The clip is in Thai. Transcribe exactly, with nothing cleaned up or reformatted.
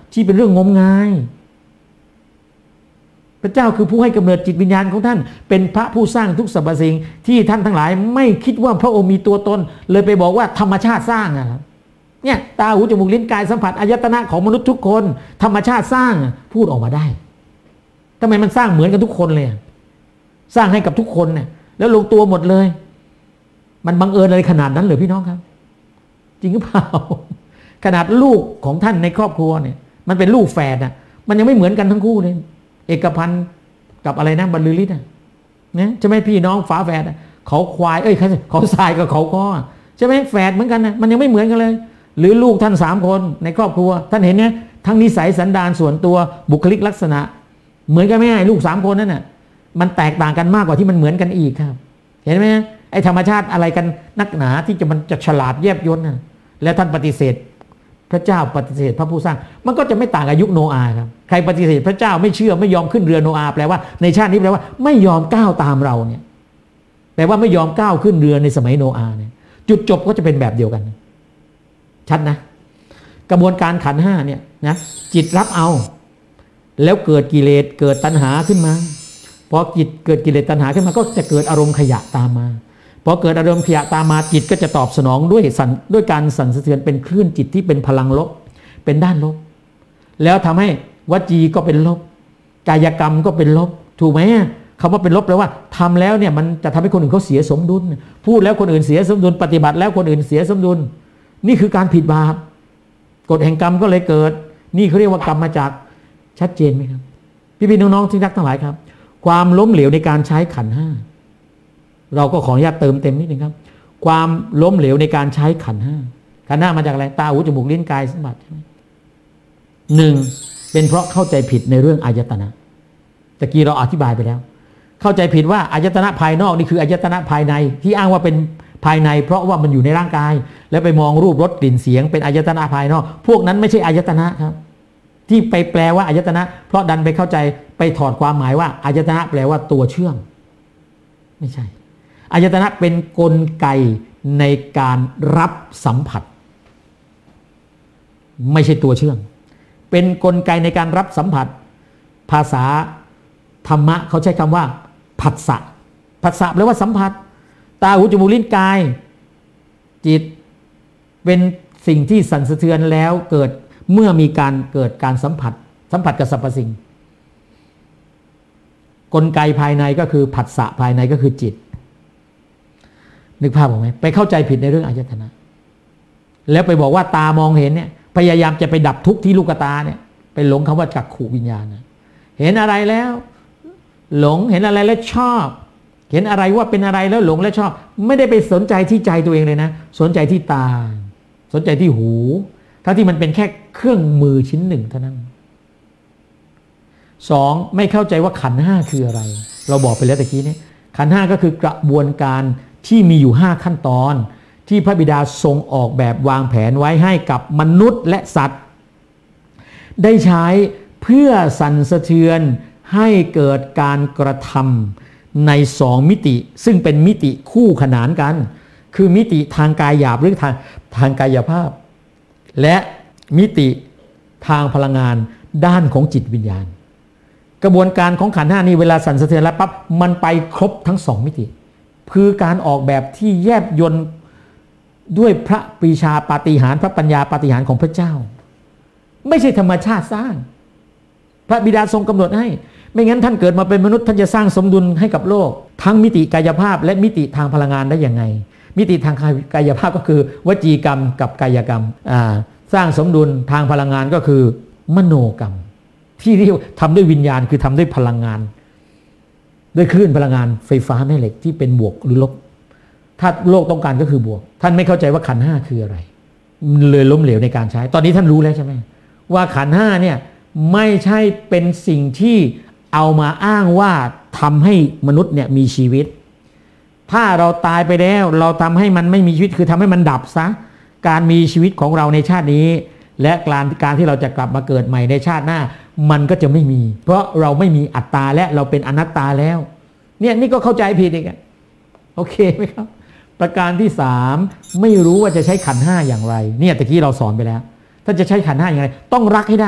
ที่เป็นเรื่องงมงายพระเจ้าคือผู้ให้กำเนิดจิตวิญญาณของท่านเป็นพระผู้สร้างทุกสรรพสิ่งที่ท่านทั้งหลายไม่คิดว่าพระองค์มีตัวตนเลยไปบอกว่าธรรมชาติสร้างอะครับเนี่ยตาหูจมูกลิ้นกายสัมผัสอายตนะของมนุษย์ทุกคนธรรมชาติสร้างพูดออกมาได้ทำไมมันสร้างเหมือนกันทุกคนเลยสร้างให้กับทุกคนเนี่ยแล้วลงตัวหมดเลยมันบังเอิญอะไรขนาดนั้นเหรอพี่น้องครับจริงหรือเปล่าขนาดลูกของท่านในครอบครัวเนี่ยมันเป็นลูกแฝดอ่ะมันยังไม่เหมือนกันทั้งคู่เลยเอกพันธ์กับอะไรนะบรรลือฤทธิ์อ่ะนะใช่ไหมพี่น้องฝาแฝดเขาควายเอ้ยเขาทรายกับเขาค้อใช่ไหมแฝดเหมือนกันนะมันยังไม่เหมือนกันเลยหรือลูกท่านสามคนในครอบครัวท่านเห็นเนี่ยทั้งนิสัยสันดานส่วนตัวบุคลิกลักษณะเหมือนกันไหมลูกสามคนนั่นน่ะมันแตกต่างกันมากกว่าที่มันเหมือนกันอีกครับเห็นไหมไอ้ธรรมชาติอะไรกันนักหนาที่จะมันจะฉลาดแยบยลน่ะแล้วท่านปฏิเสธพระเจ้าปฏิเสธพระผู้สร้างมันก็จะไม่ต่างกับยุคโนอาห์ครับใครปฏิเสธพระเจ้าไม่เชื่อไม่ยอมขึ้นเรือโนอาห์แปลว่าในชาตินี้แปลว่าไม่ยอมก้าวตามเราเนี่ยแปลว่าไม่ยอมก้าวขึ้นเรือในสมัยโนอาห์เนี่ยจุดจบก็จะเป็นแบบเดียวกันชัดนะกระบวนการขันธ์ห้าเนี่ยนะจิตรับเอาแล้วเกิดกิเลสเกิดตัณหาขึ้นมาพอจิตเกิดกิเลสตัณหาขึ้นมาก็จะเกิดอารมณ์ขยะตามมาพอเกิดอารมณ์ขยะตามมาจิตก็จะตอบสนองด้วยสั่นด้วยการสั่นสะเทือนเป็นคลื่นจิตที่เป็นพลังลบเป็นด้านลบแล้วทำให้วจีก็เป็นลบกายกรรมก็เป็นลบถูกไหมคำว่าเป็นลบแปลว่าทำแล้วเนี่ยมันจะทำให้คนอื่นเขาเสียสมดุลพูดแล้วคนอื่นเสียสมดุลปฏิบัติแล้วคนอื่นเสียสมดุลนี่คือการผิดบาปกฎแห่งกรรมก็เลยเกิดนี่เขาเรียกว่ากรรมมาจากชัดเจนไหมครับพี่ๆน้องๆที่รักทั้งหลายครับความล้มเหลวในการใช้ขันธ์ห้าเราก็ขออนุญาตเติมเต็มนิดนึงครับความล้มเหลวในการใช้ขันธ์ห้าขันธ์ห้ามาจากอะไรตาหูจมูกลิ้นกายสัมผัสใช่ไหมหนึ่งเป็นเพราะเข้าใจผิดในเรื่องอายตนะตะกี้เราอธิบายไปแล้วเข้าใจผิดว่าอายตนะภายนอกนี่คืออายตนะภายในที่อ้างว่าเป็นภายในเพราะว่ามันอยู่ในร่างกายแล้วไปมองรูปรสกลิ่นเสียงเป็นอายตนะภายนอกพวกนั้นไม่ใช่อายตนะครับที่ไปแปลว่าอายตนะเพราะดันไปเข้าใจไปถอดความหมายว่าอายตนะแปลว่าตัวเชื่อมไม่ใช่อายตนะเป็นกลไกในการรับสัมผัสไม่ใช่ตัวเชื่อมเป็นกลไกในการรับสัมผัสภาษาธรรมะเขาใช้คำว่าผัสสะผัสสะแปลว่าสัมผัสตาหูจมูกลิ้นกายจิตเป็นสิ่งที่สั่นสะเทือนแล้วเกิดเมื่อมีการเกิดการสัมผัสสัมผัสกับสรรพสิ่งกลไกภายในก็คือผัสสะภายในก็คือจิตนึกภาพออกไหมไปเข้าใจผิดในเรื่องอายตนะแล้วไปบอกว่าตามองเห็นเนี่ยพยายามจะไปดับทุกข์ที่ลูกตาเนี่ยไปหลงคำว่าจักขุวิญญาณนะเห็นอะไรแล้วหลงเห็นอะไรแล้วชอบเห็นอะไรว่าเป็นอะไรแล้วหลงและชอบไม่ได้ไปสนใจที่ใจตัวเองเลยนะสนใจที่ตาสนใจที่หูทั้งที่มันเป็นแค่เครื่องมือชิ้นหนึ่งเท่านั้นสองไม่เข้าใจว่าขันธ์ห้าคืออะไรเราบอกไปแล้วตะกี้นี้ขันธ์ห้าก็คือกระบวนการที่มีอยู่ห้าขั้นตอนที่พระบิดาทรงออกแบบวางแผนไว้ให้กับมนุษย์และสัตว์ได้ใช้เพื่อสั่นสะเทือนให้เกิดการกระทำในสองมิติซึ่งเป็นมิติคู่ขนานกันคือมิติทางกายหยาบหรือทางทางกายภาพและมิติทางพลังงานด้านของจิตวิญญาณกระบวนการของขันธ์ห้านี้เวลาสั่นสะเทือนแล้วปั๊บมันไปครบทั้งสองมิติคือการออกแบบที่แยบยลด้วยพระปรีชาปาฏิหาริย์พระปัญญาปาฏิหาริย์ของพระเจ้าไม่ใช่ธรรมชาติสร้างพระบิดาทรงกำหนดให้ไม่งั้นท่านเกิดมาเป็นมนุษย์ท่านจะสร้างสมดุลให้กับโลกทั้งมิติกายภาพและมิติทางพลังงานได้อย่างไงมิติทางกายภาพก็คือวจีกรรมกับกายกรรมสร้างสมดุลทางพลังงานก็คือมโนกรรมที่เรียกทำด้วยวิญญาณคือทำด้วยพลังงานด้วยคลื่นพลังงานไฟฟ้าแม่เหล็กที่เป็นบวกหรือลบถ้าโลกต้องการก็คือบวกท่านไม่เข้าใจว่าขันธ์ห้าคืออะไรเลยล้มเหลวในการใช้ตอนนี้ท่านรู้แล้วใช่ไหมว่าขันธ์ห้าเนี่ยไม่ใช่เป็นสิ่งที่เอามาอ้างว่าทำให้มนุษย์เนี่ยมีชีวิตถ้าเราตายไปแล้วเราทำให้มันไม่มีชีวิตคือทำให้มันดับซะการมีชีวิตของเราในชาตินี้และการการที่เราจะกลับมาเกิดใหม่ในชาติหน้ามันก็จะไม่มีเพราะเราไม่มีอัตตาและเราเป็นอนัตตาแล้วเนี่ยนี่ก็เข้าใจผิดอีกโอเคไหมครับประการที่สามไม่รู้ว่าจะใช้ขันธ์ห้าอย่างไรเนี่ยตะกี้เราสอนไปแล้วถ้าจะใช้ขันธ์ห้าอย่างไรต้องรักให้ได้